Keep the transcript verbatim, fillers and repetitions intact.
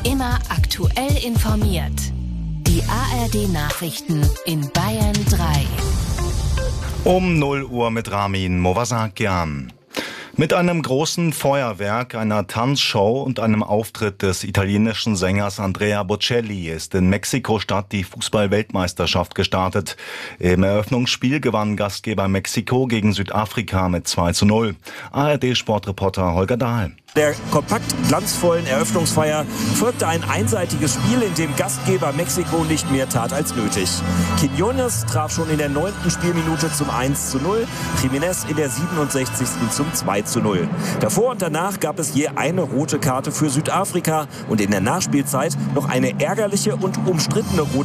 Immer aktuell informiert. Die A R D-Nachrichten in Bayern drei. Um null Uhr mit Ramin Movasakian. Mit einem großen Feuerwerk, einer Tanzshow und einem Auftritt des italienischen Sängers Andrea Bocelli ist in Mexiko-Stadt die Fußball-Weltmeisterschaft gestartet. Im Eröffnungsspiel gewann Gastgeber Mexiko gegen Südafrika mit zwei zu null. A R D-Sportreporter Holger Dahl. Der kompakt glanzvollen Eröffnungsfeier folgte ein einseitiges Spiel, in dem Gastgeber Mexiko nicht mehr tat als nötig. Quiñones traf schon in der neunten Spielminute zum eins zu null, Jiménez in der siebenundsechzigsten zum zwei zu null. Davor und danach gab es je eine rote Karte für Südafrika und in der Nachspielzeit noch eine ärgerliche und umstrittene rote